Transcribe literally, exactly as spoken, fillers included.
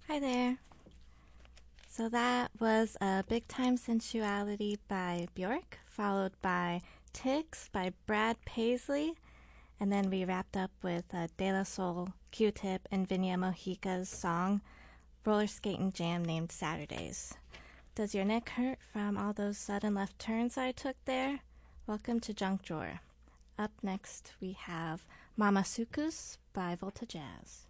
Hi there. So that was a Big Time Sensuality by Bjork, followed by Ticks by Brad Paisley, and then we wrapped up with uh, De La Soul, Q-Tip, and Vinya Mojica's song Roller Skating Jam named Saturdays. Does your neck hurt from all those sudden left turns I took there? Welcome to Junk Drawer. Up next we have Mama Sukus by Volta Jazz.